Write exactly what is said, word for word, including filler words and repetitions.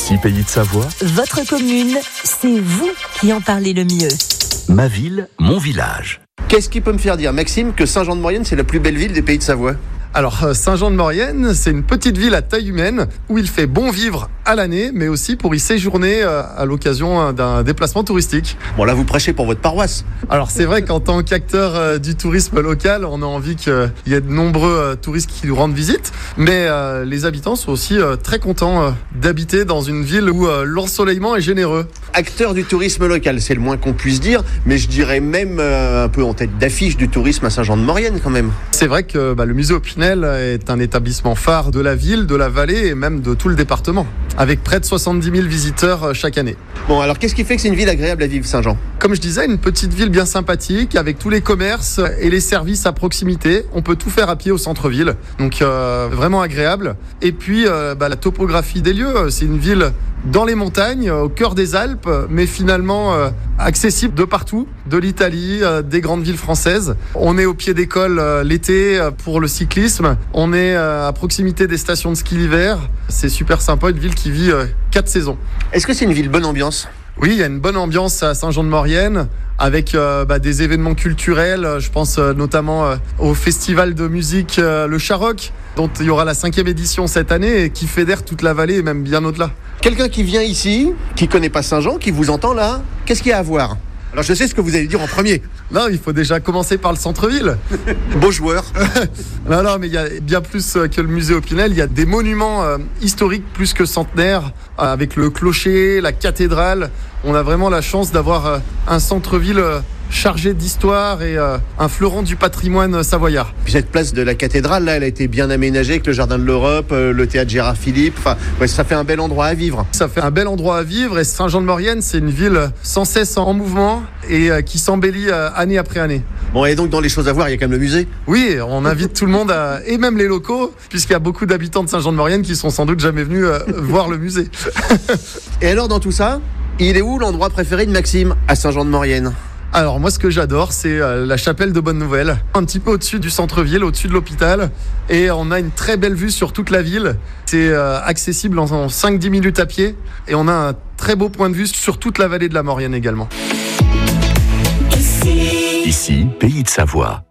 Ici, Pays de Savoie. Votre commune, c'est vous qui en parlez le mieux. Ma ville, mon village. Qu'est-ce qui peut me faire dire, Maxime, que Saint-Jean-de-Maurienne, c'est la plus belle ville des Pays de Savoie ? Alors, Saint-Jean-de-Maurienne, c'est une petite ville à taille humaine où il fait bon vivre à l'année, mais aussi pour y séjourner à l'occasion d'un déplacement touristique. Bon, là, vous prêchez pour votre paroisse. Alors, c'est vrai qu'en tant qu'acteur du tourisme local, on a envie qu'il y ait de nombreux touristes qui nous rendent visite, mais euh, les habitants sont aussi euh, très contents euh, d'habiter dans une ville où euh, l'ensoleillement est généreux. Acteur du tourisme local, c'est le moins qu'on puisse dire, mais je dirais même euh, un peu en tête d'affiche du tourisme à Saint-Jean-de-Maurienne quand même. C'est vrai que bah, le musée Opinel est un établissement phare de la ville, de la vallée et même de tout le département, avec près de soixante-dix mille visiteurs chaque année. Bon, alors qu'est-ce qui fait que c'est une ville agréable à vivre, Saint-Jean ? Comme je disais, une petite ville bien sympathique, avec tous les commerces et les services à proximité. On peut tout faire à pied au centre-ville, donc euh, vraiment agréable. Et puis, euh, bah, la topographie des lieux, c'est une ville dans les montagnes, au cœur des Alpes, mais finalement euh, accessible de partout, de l'Italie, euh, des grandes villes françaises. On est au pied d'école euh, l'été euh, pour le cyclisme. On est euh, à proximité des stations de ski l'hiver. C'est super sympa, une ville qui vit euh, quatre saisons. Est-ce que c'est une ville bonne ambiance ? Oui, il y a une bonne ambiance à Saint-Jean-de-Maurienne avec euh, bah, des événements culturels. Je pense euh, notamment euh, au festival de musique euh, Le Charrock, dont il y aura la cinquième édition cette année et qui fédère toute la vallée et même bien au-delà. Quelqu'un qui vient ici, qui connaît pas Saint-Jean, qui vous entend là, qu'est-ce qu'il y a à voir ? Alors je sais ce que vous allez dire en premier. Non, il faut déjà commencer par le centre-ville. Beau joueur. non, non, mais il y a bien plus que le musée Opinel. Il y a des monuments euh, historiques plus que centenaires, euh, avec le clocher, la cathédrale. On a vraiment la chance d'avoir euh, un centre-ville euh, chargé d'histoire et euh, un fleuron du patrimoine savoyard. Puis cette place de la cathédrale, là, elle a été bien aménagée avec le jardin de l'Europe, euh, le théâtre Gérard Philippe. Enfin, ouais, ça fait un bel endroit à vivre. Ça fait un bel endroit à vivre et Saint-Jean-de-Maurienne, c'est une ville sans cesse en mouvement et euh, qui s'embellit euh, année après année. Bon, et donc dans les choses à voir, il y a quand même le musée ? Oui, on invite tout le monde, à, et même les locaux, puisqu'il y a beaucoup d'habitants de Saint-Jean-de-Maurienne qui sont sans doute jamais venus euh, voir le musée. Et alors, dans tout ça, il est où l'endroit préféré de Maxime à Saint-Jean-de-Maurienne ? Alors moi, ce que j'adore, c'est euh, la chapelle de Bonne-Nouvelle, un petit peu au-dessus du centre-ville, au-dessus de l'hôpital, et on a une très belle vue sur toute la ville. C'est euh, accessible en, en cinq à dix minutes à pied, et on a un très beau point de vue sur toute la vallée de la Maurienne également. Ici, Pays de Savoie.